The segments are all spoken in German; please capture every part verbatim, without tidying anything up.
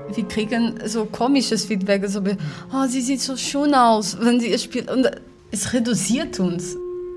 Wir kriegen so komisches Feedback, so wie, oh, sie sieht so schön aus, wenn sie spielt. Und es reduziert uns.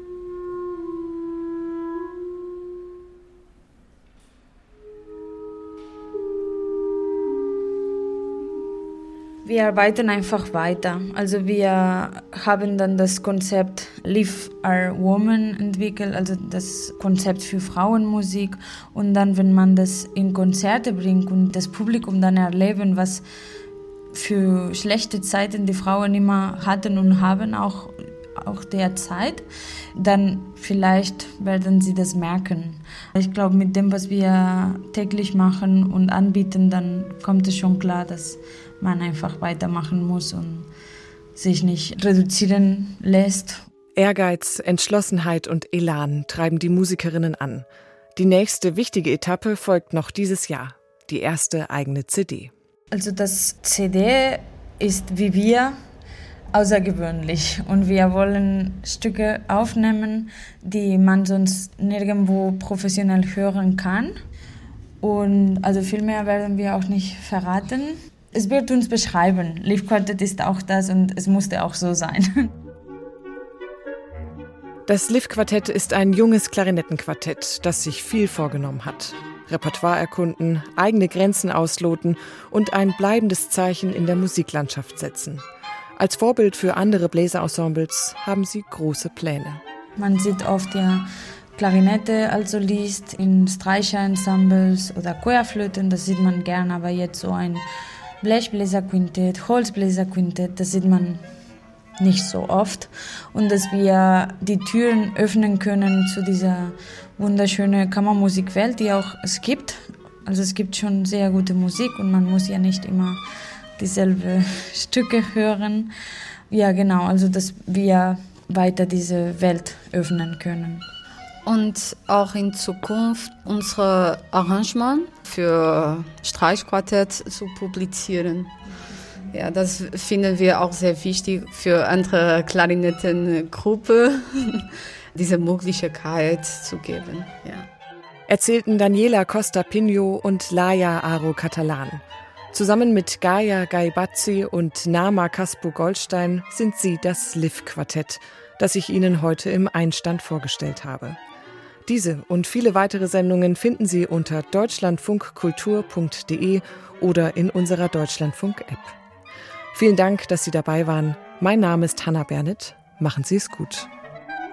Wir arbeiten einfach weiter. Also wir haben dann das Konzept Live Our Woman entwickelt, also das Konzept für Frauenmusik. Und dann, wenn man das in Konzerte bringt und das Publikum dann erleben, was für schlechte Zeiten die Frauen immer hatten und haben, auch, auch derzeit, dann vielleicht werden sie das merken. Ich glaube, mit dem, was wir täglich machen und anbieten, dann kommt es schon klar, dass man einfach weitermachen muss und sich nicht reduzieren lässt. Ehrgeiz, Entschlossenheit und Elan treiben die Musikerinnen an. Die nächste wichtige Etappe folgt noch dieses Jahr, die erste eigene C D. Also das C D ist wie wir außergewöhnlich und wir wollen Stücke aufnehmen, die man sonst nirgendwo professionell hören kann. Und also viel mehr werden wir auch nicht verraten. Es wird uns beschreiben. Live Quartet ist auch das und es musste auch so sein. Das Live Quartett ist ein junges Klarinettenquartett, das sich viel vorgenommen hat. Repertoire erkunden, eigene Grenzen ausloten und ein bleibendes Zeichen in der Musiklandschaft setzen. Als Vorbild für andere Bläserensembles haben sie große Pläne. Man sieht oft ja Klarinette als Solist in Streicherensembles oder Querflöten, das sieht man gern, aber jetzt so ein Blechbläserquintett, Holzbläserquintett, das sieht man nicht so oft. Und dass wir die Türen öffnen können zu dieser wunderschönen Kammermusikwelt, die auch es gibt. Also es gibt schon sehr gute Musik und man muss ja nicht immer dieselbe Stücke hören. Ja, genau, also dass wir weiter diese Welt öffnen können. Und auch in Zukunft unsere Arrangement für Streichquartett zu publizieren. Ja, das finden wir auch sehr wichtig für andere Klarinettengruppen, diese Möglichkeit zu geben. Ja. Erzählten Daniela Costa Pinho und Laia Aro Catalan. Zusammen mit Gaia Gaibazzi und Nama Caspo Goldstein sind sie das Live Quartett, das ich Ihnen heute im Einstand vorgestellt habe. Diese und viele weitere Sendungen finden Sie unter deutschlandfunkkultur punkt de oder in unserer Deutschlandfunk-App. Vielen Dank, dass Sie dabei waren. Mein Name ist Hannah Bernit. Machen Sie es gut.